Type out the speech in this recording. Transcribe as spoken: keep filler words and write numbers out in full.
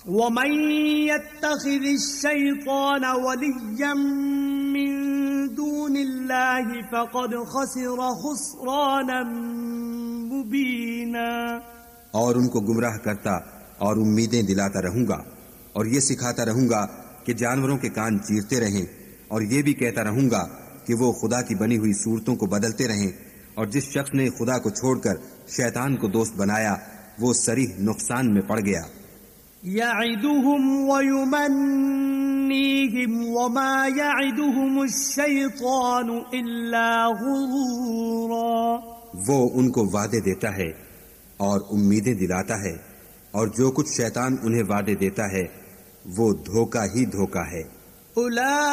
वमन यत्तखिज़िश्शैतान वलिय्यन मिन दूनिल्लाहि फ़क़द खसिर खुस्रानन मुबीना। और उनको गुमराह करता और उम्मीदें दिलाता रहूंगा और ये सिखाता रहूंगा कि जानवरों के कान चीरते रहें, और ये भी कहता रहूंगा कि वो खुदा की बनी हुई सूरतों को बदलते रहें, और जिस शख्स ने खुदा को छोड़कर शैतान को दोस्त बनाया वो सरीह नुकसान में पड़ गया। यअिदुहुम व युमन्नीहिम वमा यअिदुहुमुश्शैतानु इल्ला गुरूरा। वो उनको वादे देता है और उम्मीदें दिलाता है, और जो कुछ शैतान उन्हें वादे देता है वो धोखा ही धोखा है।